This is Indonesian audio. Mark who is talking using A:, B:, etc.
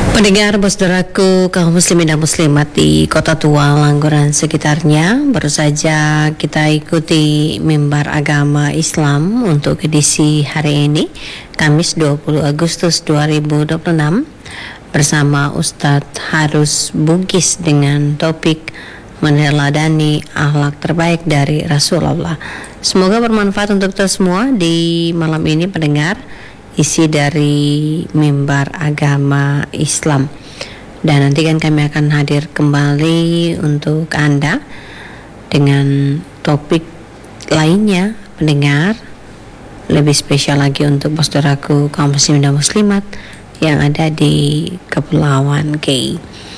A: Pendengar saudaraku kaum muslimin dan muslimat di Kota Tua, Langguran sekitarnya, baru saja kita ikuti mimbar agama Islam untuk edisi hari ini, Kamis 20 Agustus 2026 bersama Ustadz Harus Bugis dengan topik meneladani akhlak terbaik dari Rasulullah. Semoga bermanfaat untuk kita semua di malam ini pendengar, isi dari mimbar agama Islam. Dan nanti kan kami akan hadir kembali untuk Anda dengan topik lainnya pendengar, lebih spesial lagi untuk saudaraku kaum muslimin dan muslimat yang ada di Kepulauan K.